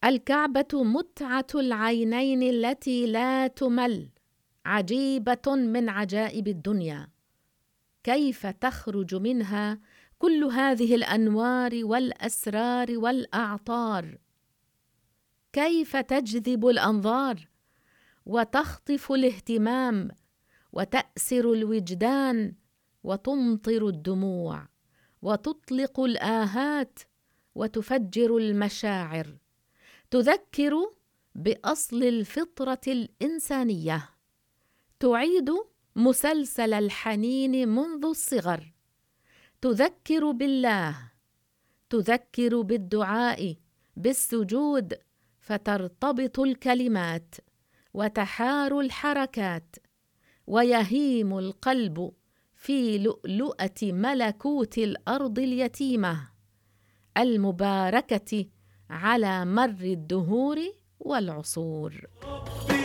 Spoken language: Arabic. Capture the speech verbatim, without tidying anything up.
الكعبة متعة العينين التي لا تمل، عجيبة من عجائب الدنيا. كيف تخرج منها كل هذه الأنوار والأسرار والأعطار؟ كيف تجذب الأنظار وتخطف الاهتمام وتأسر الوجدان وتمطر الدموع وتطلق الآهات وتفجر المشاعر، تذكر بأصل الفطرة الإنسانية، تعيد مسلسل الحنين منذ الصغر، تذكر بالله، تذكر بالدعاء، بالسجود، فترتبط الكلمات وتحار الحركات، ويهيم القلب في لؤلؤة ملكوت الأرض اليتيمة المباركة على مر الدهور والعصور.